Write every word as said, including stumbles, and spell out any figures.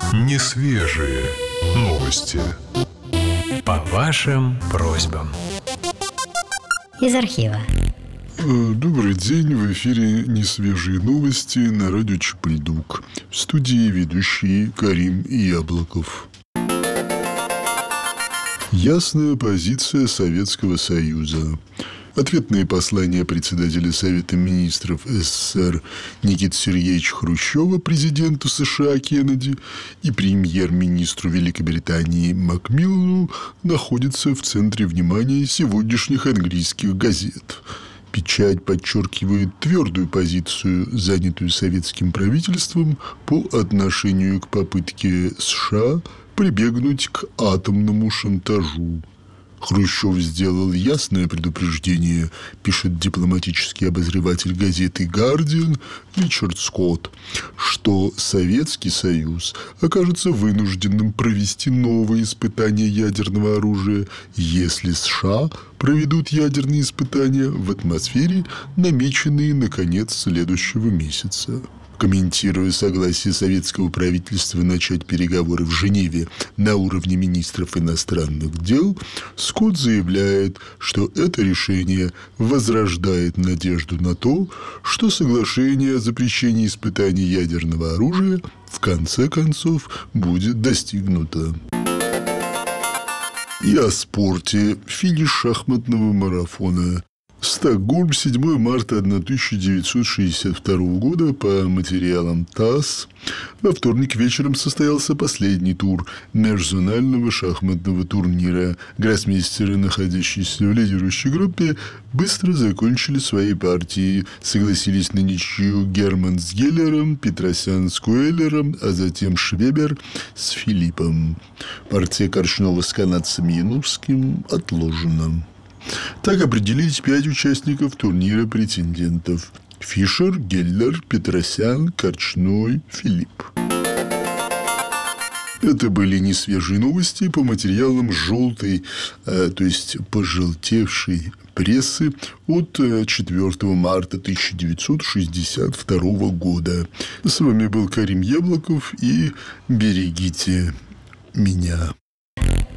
Несвежие новости. По вашим просьбам. Из архива. Добрый день, в эфире «Несвежие новости» на радио Чапыльдук. В студии ведущий Карим Яблоков. Ясная позиция Советского Союза. Ответные послания председателя Совета министров СССР Никиты Сергеевича Хрущева президенту США Кеннеди и премьер-министру Великобритании Макмиллану находятся в центре внимания сегодняшних английских газет. Печать подчеркивает твердую позицию, занятую советским правительством по отношению к попытке США прибегнуть к атомному шантажу. Хрущев сделал ясное предупреждение, пишет дипломатический обозреватель газеты «Гардиан» Ричард Скотт, что Советский Союз окажется вынужденным провести новые испытания ядерного оружия, если США проведут ядерные испытания в атмосфере, намеченные на конец следующего месяца. Комментируя согласие советского правительства начать переговоры в Женеве на уровне министров иностранных дел, Скотт заявляет, что это решение возрождает надежду на то, что соглашение о запрещении испытаний ядерного оружия в конце концов будет достигнуто. И о спорте. Финиш шахматного марафона. Стокгольм, седьмое марта тысяча девятьсот шестьдесят второго года. По материалам ТАСС. Во вторник вечером состоялся последний тур межзонального шахматного турнира. Гроссмейстеры, находящиеся в лидирующей группе, быстро закончили свои партии. Согласились на ничью Герман с Геллером, Петросян с Куэллером, а затем Швебер с Филиппом. Партия Корчнова с канадцем Янурским отложена. Так определились пять участников турнира претендентов: Фишер, Геллер, Петросян, Корчной, Филипп. Это были несвежие новости по материалам желтой, то есть пожелтевшей прессы от четвёртого марта тысяча девятьсот шестьдесят второго года. С вами был Карим Яблоков, и берегите меня.